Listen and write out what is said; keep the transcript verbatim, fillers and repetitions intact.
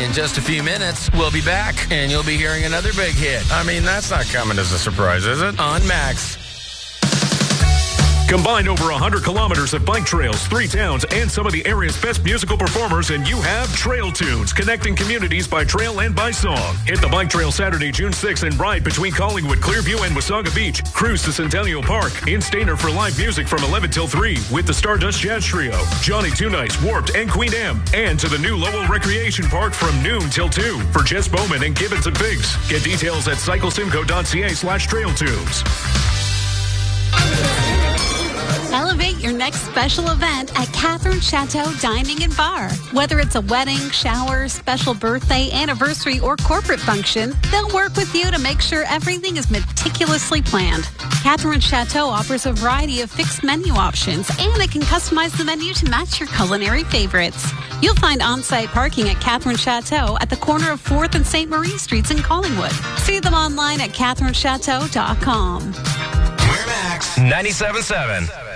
In just a few minutes, we'll be back, and you'll be hearing another big hit. I mean, that's not coming as a surprise, is it? On Max. Combine over one hundred kilometers of bike trails, three towns, and some of the area's best musical performers, and you have Trail Tunes, connecting communities by trail and by song. Hit the bike trail Saturday, June sixth, and ride between Collingwood, Clearview, and Wasaga Beach. Cruise to Centennial Park. In Stainer for live music from eleven till three with the Stardust Jazz Trio, Johnny Two Nights, Warped, and Queen M. And to the new Lowell Recreation Park from noon till two for Jess Bowman and Gibbons and Figs. Get details at cyclesimco.ca slash trail tunes. Elevate your next special event at Catherine Chateau Dining and Bar. Whether it's a wedding, shower, special birthday, anniversary, or corporate function, they'll work with you to make sure everything is meticulously planned. Catherine Chateau offers a variety of fixed menu options, and it can customize the menu to match your culinary favorites. You'll find on-site parking at Catherine Chateau at the corner of fourth and Saint Marie Streets in Collingwood. See them online at catherine chateau dot com. We're Max ninety-seven point seven.